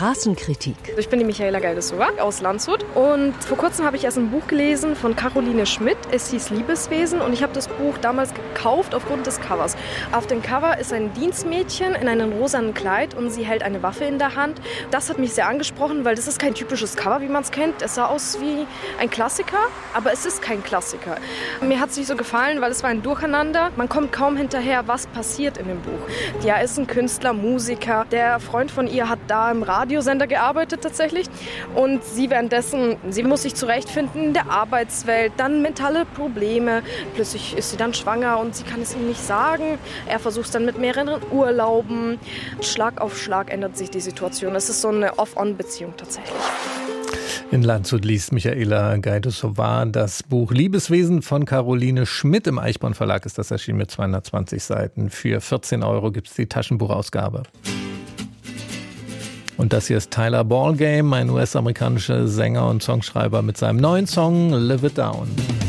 Straßenkritik. Ich bin die Michaela Geidesowa aus Landshut und vor kurzem habe ich erst ein Buch gelesen von Caroline Schmidt. Es hieß Liebeswesen und ich habe das Buch damals gekauft aufgrund des Covers. Auf dem Cover ist ein Dienstmädchen in einem rosanen Kleid und sie hält eine Waffe in der Hand. Das hat mich sehr angesprochen, weil das ist kein typisches Cover, wie man es kennt. Es sah aus wie ein Klassiker, aber es ist kein Klassiker. Mir hat es nicht so gefallen, weil es war ein Durcheinander. Man kommt kaum hinterher, was passiert in dem Buch. Ja, ist ein Künstler, Musiker. Der Freund von ihr hat da im Radiosender gearbeitet tatsächlich. Und sie währenddessen, sie muss sich zurechtfinden in der Arbeitswelt, dann mentale Probleme. Plötzlich ist sie dann schwanger und sie kann es ihm nicht sagen. Er versucht es dann mit mehreren Urlauben. Schlag auf Schlag ändert sich die Situation. Es ist so eine Off-on-Beziehung tatsächlich. In Landshut liest Michaela Geidesowa das Buch Liebeswesen von Caroline Schmidt. Im Eichborn Verlag ist das erschienen mit 220 Seiten. Für 14 € gibt es die Taschenbuchausgabe. Und das hier ist Tyler Ballgame, ein US-amerikanischer Sänger und Songschreiber mit seinem neuen Song Live It Down.